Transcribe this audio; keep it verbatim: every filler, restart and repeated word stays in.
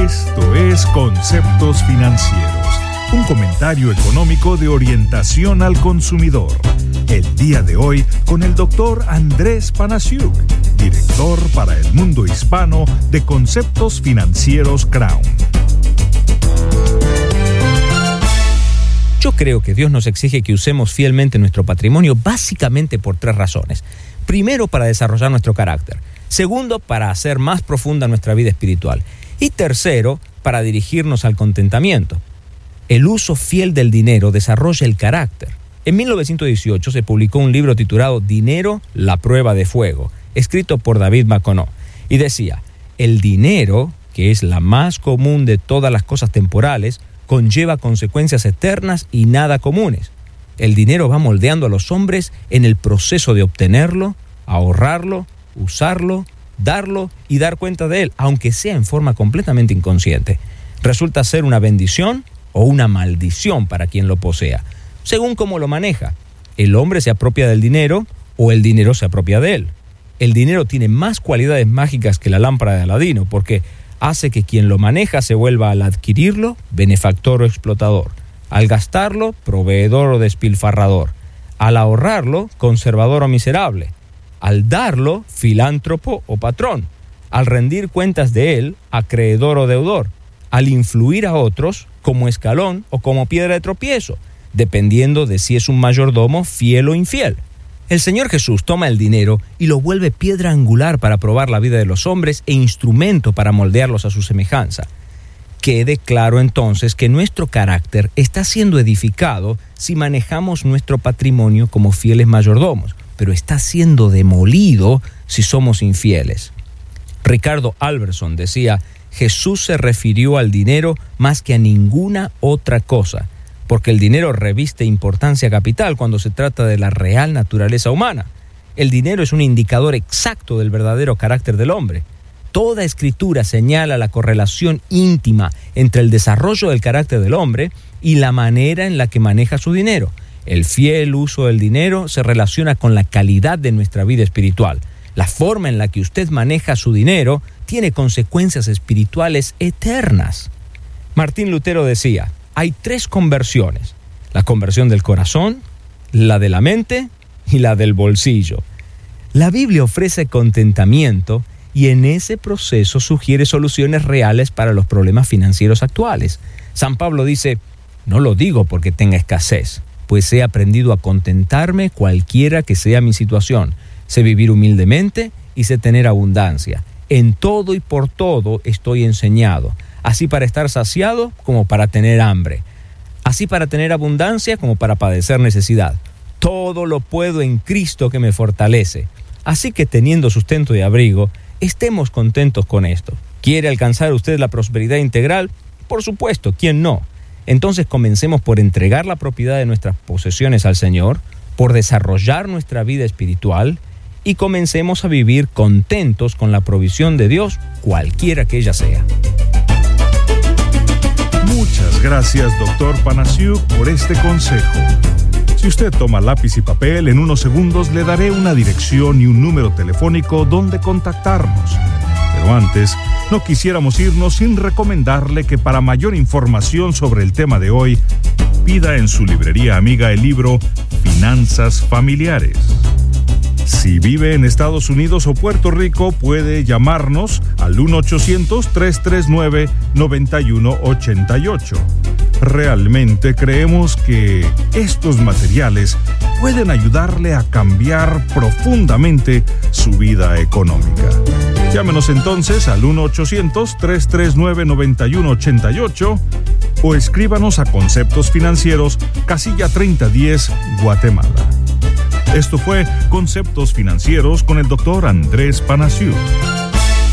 Esto es Conceptos Financieros, un comentario económico de orientación al consumidor. El día de hoy con el doctor Andrés Panasiuk, director para el mundo hispano de Conceptos Financieros Crown. Yo creo que Dios nos exige que usemos fielmente nuestro patrimonio básicamente por tres razones. Primero, para desarrollar nuestro carácter. Segundo, para hacer más profunda nuestra vida espiritual. Y tercero, para dirigirnos al contentamiento. El uso fiel del dinero desarrolla el carácter. En mil novecientos dieciocho se publicó un libro titulado Dinero, la prueba de fuego, escrito por David McConnell. Y decía, el dinero, que es la más común de todas las cosas temporales, conlleva consecuencias eternas y nada comunes. El dinero va moldeando a los hombres en el proceso de obtenerlo, ahorrarlo, usarlo, darlo y dar cuenta de él, aunque sea en forma completamente inconsciente. Resulta ser una bendición o una maldición para quien lo posea, según cómo lo maneja. El hombre se apropia del dinero o el dinero se apropia de él. El dinero tiene más cualidades mágicas que la lámpara de Aladino, porque hace que quien lo maneja se vuelva al adquirirlo benefactor o explotador, al gastarlo proveedor o despilfarrador, al ahorrarlo conservador o miserable, al darlo filántropo o patrón, al rendir cuentas de él acreedor o deudor, al influir a otros como escalón o como piedra de tropiezo, dependiendo de si es un mayordomo fiel o infiel. El Señor Jesús toma el dinero y lo vuelve piedra angular para probar la vida de los hombres e instrumento para moldearlos a su semejanza. Quede claro entonces que nuestro carácter está siendo edificado si manejamos nuestro patrimonio como fieles mayordomos, pero está siendo demolido si somos infieles. Ricardo Alberson decía, Jesús se refirió al dinero más que a ninguna otra cosa, porque el dinero reviste importancia capital cuando se trata de la real naturaleza humana. El dinero es un indicador exacto del verdadero carácter del hombre. Toda escritura señala la correlación íntima entre el desarrollo del carácter del hombre y la manera en la que maneja su dinero. El fiel uso del dinero se relaciona con la calidad de nuestra vida espiritual. La forma en la que usted maneja su dinero tiene consecuencias espirituales eternas. Martín Lutero decía, hay tres conversiones: la conversión del corazón, la de la mente y la del bolsillo. La Biblia ofrece contentamiento y en ese proceso sugiere soluciones reales para los problemas financieros actuales. San Pablo dice, no lo digo porque tenga escasez, pues he aprendido a contentarme cualquiera que sea mi situación. Sé vivir humildemente y sé tener abundancia. En todo y por todo estoy enseñado, así para estar saciado como para tener hambre, así para tener abundancia como para padecer necesidad. Todo lo puedo en Cristo que me fortalece. Así que teniendo sustento y abrigo, estemos contentos con esto. ¿Quiere alcanzar usted la prosperidad integral? Por supuesto, ¿quién no? Entonces comencemos por entregar la propiedad de nuestras posesiones al Señor, por desarrollar nuestra vida espiritual y comencemos a vivir contentos con la provisión de Dios, cualquiera que ella sea. Muchas gracias, doctor Panasiuk, por este consejo. Si usted toma lápiz y papel, en unos segundos le daré una dirección y un número telefónico donde contactarnos. Pero antes, no quisiéramos irnos sin recomendarle que para mayor información sobre el tema de hoy, pida en su librería amiga el libro Finanzas Familiares. Si vive en Estados Unidos o Puerto Rico, puede llamarnos al uno ochocientos, tres tres nueve, nueve uno ocho ocho. Realmente creemos que estos materiales pueden ayudarle a cambiar profundamente su vida económica. Llámenos entonces al uno ochocientos, tres tres nueve, nueve uno ocho ocho o escríbanos a Conceptos Financieros, casilla treinta diez, Guatemala. Esto fue Conceptos Financieros con el doctor Andrés Panasiuk.